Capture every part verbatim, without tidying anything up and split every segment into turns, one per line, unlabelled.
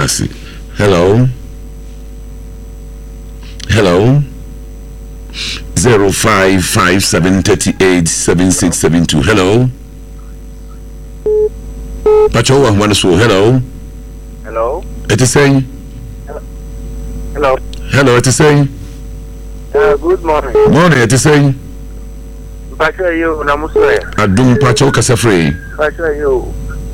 see. Hello. Hello. Zero five five seven thirty eight seven six seven two. Hello. Pacho one so. Hello.
Hello.
It is saying.
Hello.
Hello. It is saying.
Uh, good morning.
Morning. It is saying.
Pacho you namuswe.
Adum Pacho kasafre.
Pacho you.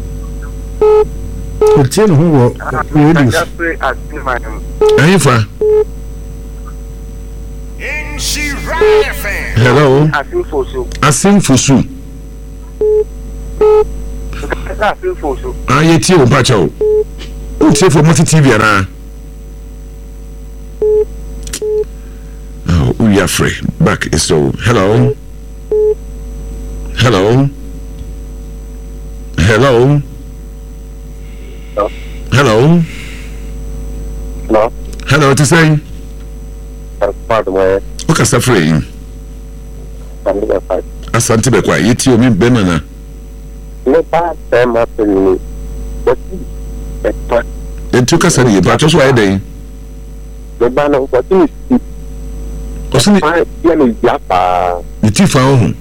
Otie no ho wo radio.
Just pray as in my name.
Ayifa. Hello.
Asim Fosu.
Asim Fosu.
Asim Fosu.
Aye tie o Pacho. O tie for multi T V ara. Oh, we are free. Back is so. Hello. Hello. Hello.
Hello.
Hello.
Hello.
Hello, what you saying?
Pardon me.
Okay, sir, free. Asante be kwa yeti o mi be mana.
No pa tem apeni.
E tu ka sa ni ba to so ayi den.
Le ba na ko ti ni.
O se ni
ya ni ya pa.
ni ti fa o.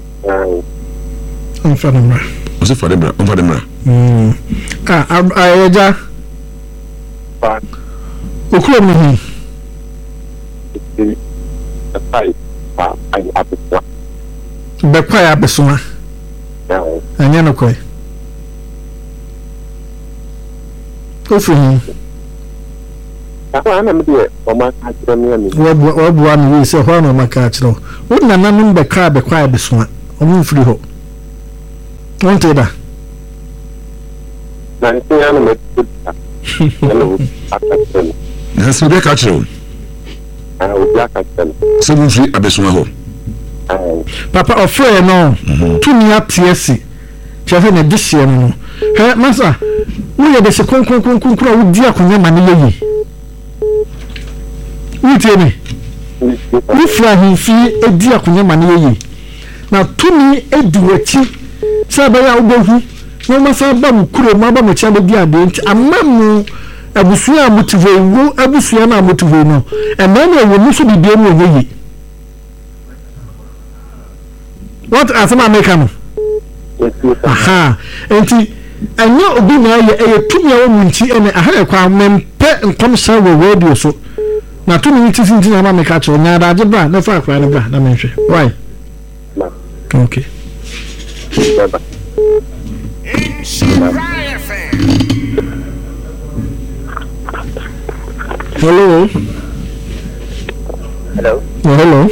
On fa no ma.
O se fa dem bra, on fa dem bra.
Mm. Ah, ayeja.
Pa.
Okuro mi hi.
Ai pa ai apwa.
Be kwa ya besuma. Anya no koi. Ofun.
Akwa na me de o ma ka kire me ni.
Wo wo bo an wi se ho na ma ka kire. Wo na nanum be kwa be kwa ya besuma. O mu firi ho. Won te da.
Na ni ya na me tuta. Hello. Akwa.
Na so be ka kire.
Ah, o ya ka kire.
So mu fi abesuma ho.
Papa ofre no tu ni atiesi chefe na dihye no he masa wo ye de se konkon konkon kura wo di akonya mane yeyi wo tie ni wo fra hu fi edi akonya mane yeyi na tu ni edi wachi se ba ya obohu no masa ba mu kuro ma ba mu cha be di ade nti amamu abusu a motive wo abusu na motive no e na na wo muso bibie mu yeyi. What as an American? Aha, and I know obi na ye e tumi a wo munchi ene aha kwa mempe nkom sa wo radio so na tumi nti sinti na America cho nya da bra na fa kwa na bra na menhwe why okay hello
hello
oh, hello.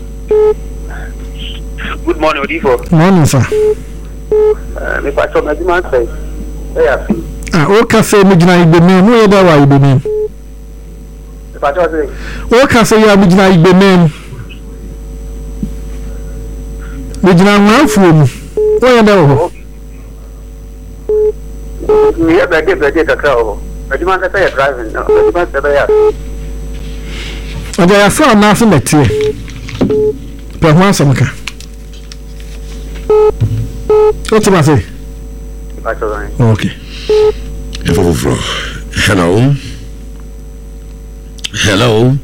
Good morning, Odifo.
Morning, sir.
Uh, me pa choma di man say. Hey, afi.
Ah, o ka say me gina igbe me, mo ye da wa igbe me.
Me pa choma say.
O ka say ya me gina igbe me. Me gina nwa afuom. O ye da wo.
Me ya be de be de kakra wo. Adi man say driving. No, adi man say be ya.
Ada ya fa na so metie. Pe ho asam ka. What's the matter? Okay.
Hello. Hello.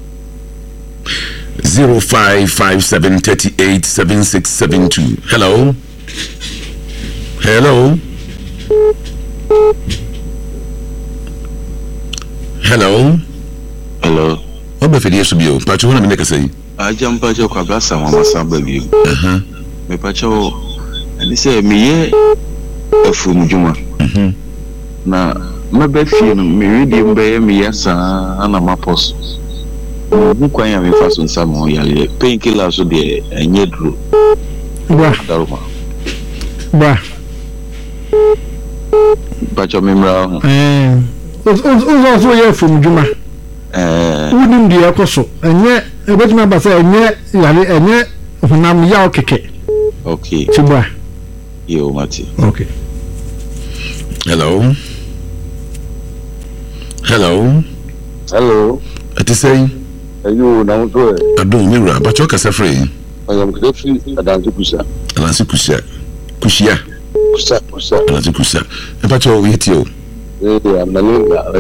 Zero five five seven thirty eight seven six seven two. Hello. Hello. Hello.
Hello.
What about the subio? Pacho, what am I saying?
I jump Pacho Kabasa, Mama Sababu.
Uh huh.
Me Pacho, and he said, me ye a fum juma. Na my bedfield, me reading by me, yes, and I'm a post. Who quite have fast on some more yellow painkillers of the and yet drew.
Bra. Bra.
Pacho Mimra.
Eh. Who's also here from Juma?
Eh.
Who didn't the apostle? And yet, a better number say, and yet, and yet, Nam Yao Keke.
Okay.
Chibra.
Yo, Mati.
Okay.
Hello. Hello.
Hello.
What you say?
You now do it.
I don't mirror, but you're free.
I am grateful that I'm Kusa.
And I see Kusia. Kusia.
Kusa, Kusa.
And I see Kusia. And but you're with you.
Yeah, I'm